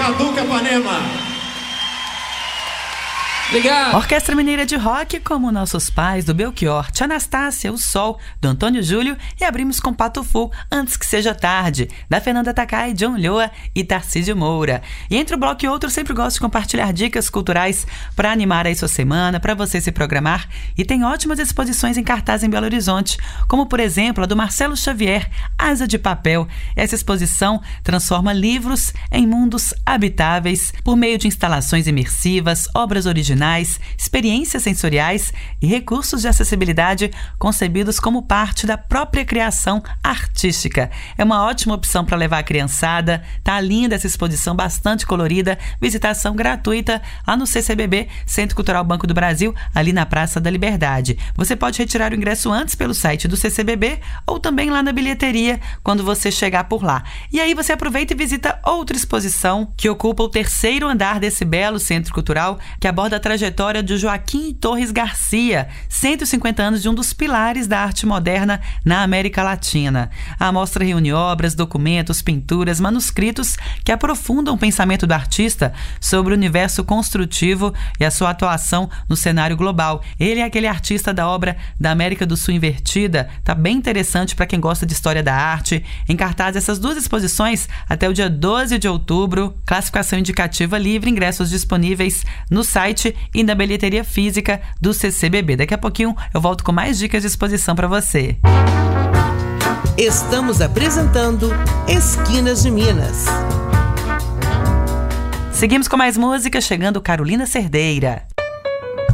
Cadu Capanema. Obrigado. Orquestra Mineira de Rock, como Nossos Pais, do Belchior, Tia Anastácia, O Sol, do Antônio Júlio, e abrimos com Pato Fu, Antes que Seja Tarde, da Fernanda Takai, John Lhoa e Tarcísio Moura. E entre um bloco e outro, eu sempre gosto de compartilhar dicas culturais para animar aí sua semana, para você se programar, e tem ótimas exposições em cartaz em Belo Horizonte, como por exemplo a do Marcelo Xavier, Asa de Papel. Essa exposição transforma livros em mundos habitáveis por meio de instalações imersivas, obras originais, experiências sensoriais e recursos de acessibilidade concebidos como parte da própria criação artística. É uma ótima opção para levar a criançada. Tá linda essa exposição, bastante colorida. Visitação gratuita lá no CCBB, Centro Cultural Banco do Brasil, ali na Praça da Liberdade. Você pode retirar o ingresso antes pelo site do CCBB ou também lá na bilheteria quando você chegar por lá. E aí você aproveita e visita outra exposição que ocupa o terceiro andar desse belo centro cultural, que aborda a trajetória de Joaquim Torres Garcia, 150 anos de um dos pilares da arte moderna na América Latina. A mostra reúne obras, documentos, pinturas, manuscritos que aprofundam o pensamento do artista sobre o universo construtivo e a sua atuação no cenário global. Ele é aquele artista da obra da América do Sul invertida. Tá bem interessante para quem gosta de história da arte. Em cartaz essas duas exposições até o dia 12 de outubro. Classificação indicativa livre, ingressos disponíveis no site e na bilheteria física do CCBB. Daqui a pouquinho eu volto com mais dicas de exposição para você. Estamos apresentando Esquinas de Minas. Seguimos com mais música, chegando Carolina Cerdeira.